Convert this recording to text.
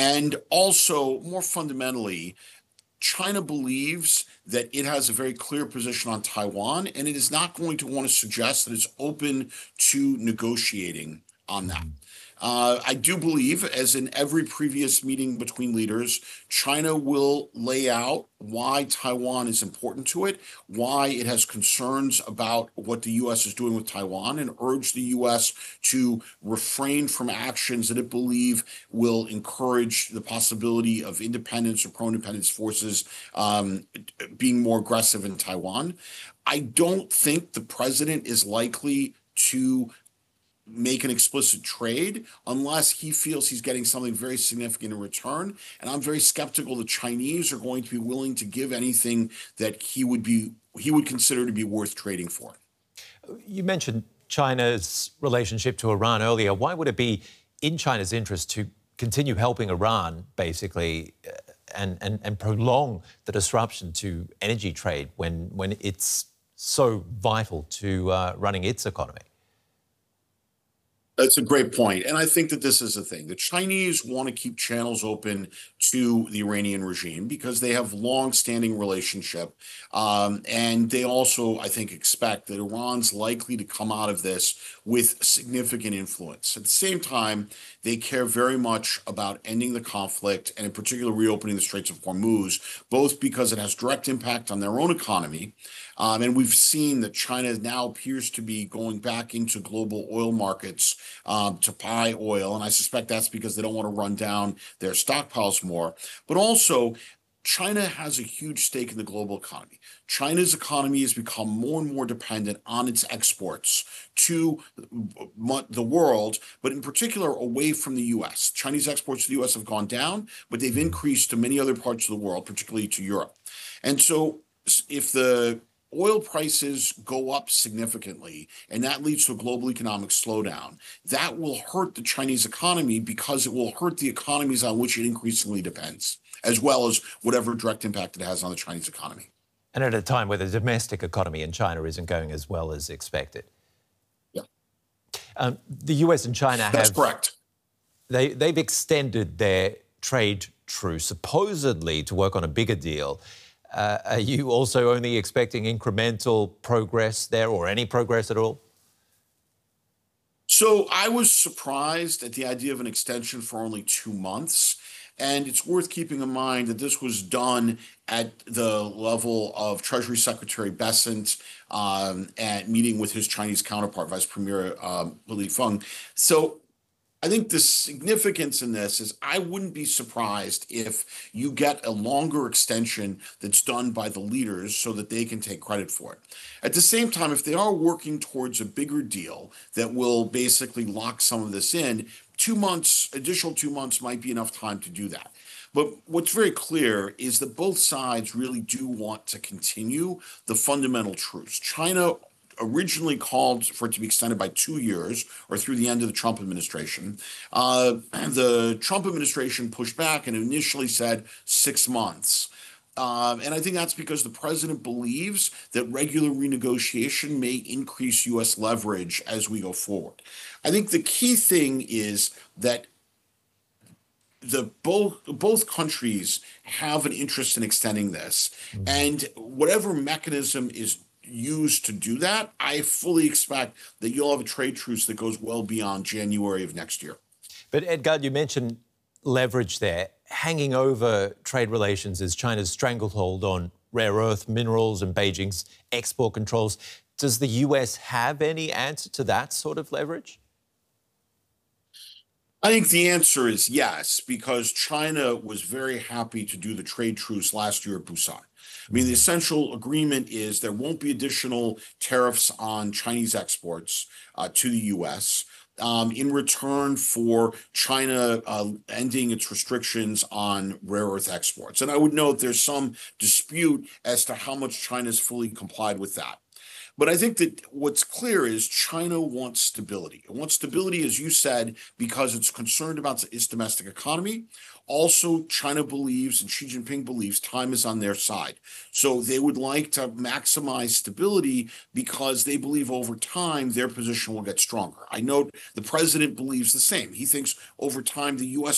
And also, more fundamentally, China believes that it has a very clear position on Taiwan, and it is not going to want to suggest that it's open to negotiating on that. I do believe, as in every previous meeting between leaders, China will lay out why Taiwan is important to it, why it has concerns about what the U.S. is doing with Taiwan, and urge the U.S. to refrain from actions that it believes will encourage the possibility of independence or pro-independence forces being more aggressive in Taiwan. I don't think the president is likely to make an explicit trade unless he feels he's getting something very significant in return. And I'm very skeptical the Chinese are going to be willing to give anything that he would consider to be worth trading for. You mentioned China's relationship to Iran earlier. Why would it be in China's interest to continue helping Iran, basically, and prolong the disruption to energy trade when it's so vital to running its economy? That's a great point. And I think that this is the thing. The Chinese want to keep channels open to the Iranian regime because they have long-standing relationship. And they also, I think, expect that Iran's likely to come out of this with significant influence. At the same time, they care very much about ending the conflict and in particular reopening the Straits of Hormuz, both because it has direct impact on their own economy. And we've seen that China now appears to be going back into global oil markets to buy oil. And I suspect that's because they don't want to run down their stockpiles more. But also, China has a huge stake in the global economy. China's economy has become more and more dependent on its exports to the world, but in particular away from the U.S. Chinese exports to the U.S. have gone down, but they've increased to many other parts of the world, particularly to Europe. And so if the oil prices go up significantly, and that leads to a global economic slowdown, that will hurt the Chinese economy because it will hurt the economies on which it increasingly depends, as well as whatever direct impact it has on the Chinese economy. And at a time where the domestic economy in China isn't going as well as expected. Yeah. The US and China have... That's correct. They've extended their trade truce, supposedly to work on a bigger deal. Are you also only expecting incremental progress there, or any progress at all? So I was surprised at the idea of an extension for only 2 months. And it's worth keeping in mind that this was done at the level of Treasury Secretary Bessent at meeting with his Chinese counterpart, Vice Premier Li Feng. So I think the significance in this is I wouldn't be surprised if you get a longer extension that's done by the leaders so that they can take credit for it. At the same time, if they are working towards a bigger deal that will basically lock some of this in, 2 months, additional 2 months might be enough time to do that. But what's very clear is that both sides really do want to continue the fundamental truce. China originally called for it to be extended by 2 years or through the end of the Trump administration. The Trump administration pushed back and initially said 6 months. And I think that's because the president believes that regular renegotiation may increase U.S. leverage as we go forward. I think the key thing is that both countries have an interest in extending this. Mm-hmm. And whatever mechanism is used to do that, I fully expect that you'll have a trade truce that goes well beyond January of next year. But Edgar, you mentioned leverage there. Hanging over trade relations is China's stranglehold on rare earth minerals and Beijing's export controls. Does the US have any answer to that sort of leverage? I think the answer is yes, because China was very happy to do the trade truce last year at Busan. I mean, the essential agreement is there won't be additional tariffs on Chinese exports to the U.S. In return for China ending its restrictions on rare earth exports. And I would note there's some dispute as to how much China's fully complied with that. But I think that what's clear is China wants stability. It wants stability, as you said, because it's concerned about its domestic economy. Also, China believes, and Xi Jinping believes, time is on their side. So they would like to maximize stability because they believe over time their position will get stronger. I note the president believes the same. He thinks over time the U.S.